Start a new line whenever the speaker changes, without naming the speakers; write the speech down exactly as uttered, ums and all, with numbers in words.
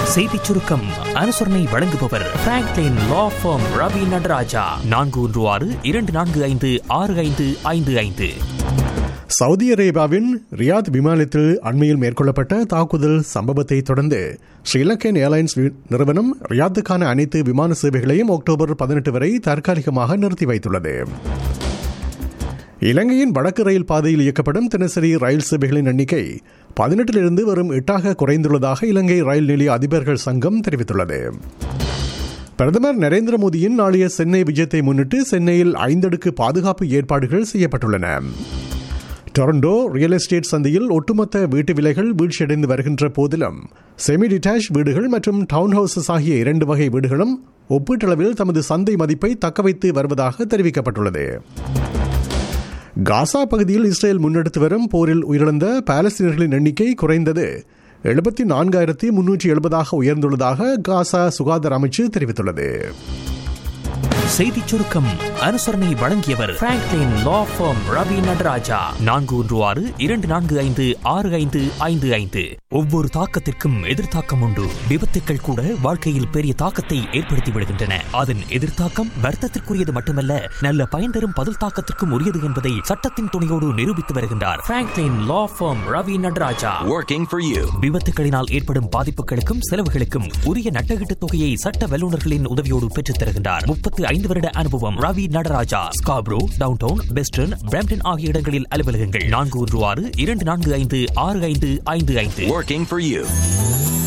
செய்திச் சுருக்கம் அனுசரணை வழங்குபவர் பிராங்க்லின் லா ஃபார்ம் ரவி நடராஜா. நான்கு ஒன்று ஆறு இரண்டு நான்கு ஐந்து ஆறு ஐந்து ஐந்து ஐந்து.
சவுதி அரேபியாவின் ரியாத் விமானத்தில் அண்மையில் மேற்கொள்ளப்பட்ட தாக்குதல் சம்பவத்தை தொடர்ந்து ஸ்ரீலங்கன் ஏர்லைன்ஸ் நிறுவனம் ரியாத்துக்கான அனைத்து விமான சேவைகளையும் அக்டோபர் பதினெட்டு வரை தற்காலிகமாக நிறுத்தி வைத்துள்ளது. இலங்கையின் வடக்கு ரயில் பாதையில் இயக்கப்படும் தினசரி ரயில் சேவைகளின் எண்ணிக்கை பதினெட்டிலிருந்து வரும் எட்டாக குறைந்துள்ளதாக இலங்கை ரயில் நிலைய அதிபர்கள் சங்கம் தெரிவித்துள்ளது. பிரதமர் நரேந்திர மோடியின் நாளைய சென்னை விஜயத்தை முன்னிட்டு சென்னையில் ஐந்தடுக்கு பாதுகாப்பு ஏற்பாடுகள் செய்யப்பட்டுள்ளன. டொரண்டோ ரியல் எஸ்டேட் சந்தையில் ஒட்டுமொத்த வீட்டு விலைகள் வீழ்ச்சியடைந்து வருகின்ற போதிலும் செமி டிட்டாச் வீடுகள் மற்றும் டவுன் ஹவுசஸ் ஆகிய இரண்டு வகை வீடுகளும் ஒப்பீட்டளவில் தமது சந்தை மதிப்பை தக்கவைத்து வருவதாக தெரிவிக்கப்பட்டுள்ளது. காசா பகுதியில் இஸ்ரேல் முன்னெடுத்து வரும் போரில் உயிரிழந்த பாலஸ்தீனர்களின் எண்ணிக்கை குறைந்தது எழுபத்தி நான்காயிரத்தி முன்னூற்றி எழுபதாக உயர்ந்துள்ளதாக காசா சுகாதார அமைச்சு தெரிவித்துள்ளது.
செய்திச் சுருக்கம் அனுசரணை வழங்கியவர் பிராங்க்லின் லா ஃபார்ம் ரவி நடராஜா. நான்கு ஒன்று ஆறு இரண்டு நான்கு ஐந்து ஆறு ஐந்து ஐந்து ஐந்து. ஒவ்வொரு தாக்கத்திற்கும் எதிர்த்தாக்கம் உண்டு. விபத்துக்கள் கூட வாழ்க்கையில் பெரிய தாக்கத்தை ஏற்படுத்தி விடுகின்றன. அதன் எதிர்த்தாக்கம் வர்த்தத்திற்குரியது மட்டுமல்ல, நல்ல பயன் தரும் பதில் தாக்கத்திற்கும் உரியது என்பதை சட்டத்தின் துணையோடு நிரூபித்து வருகின்றார் Franklin law form Ravi Nataraja.
Working for you.
விபத்துக்களினால் ஏற்படும் பாதிப்புகளுக்கும் செலவுகளுக்கும் உரிய நட்டகீட்டு தொகையை சட்ட வல்லுநர்களின் உதவியோடு பெற்றுத் தருகின்றார். முப்பத்தி ஐந்து வருட அனுபவம். Ravi Nataraja. Scarborough, downtown, western, Brampton ஆகிய இடங்களில் அலுவலகங்கள். நான்கு ஒன்று ஆறு இரண்டு நான்கு ஐந்து ஆறு ஐந்து ஐந்து ஐந்து.
Working for you.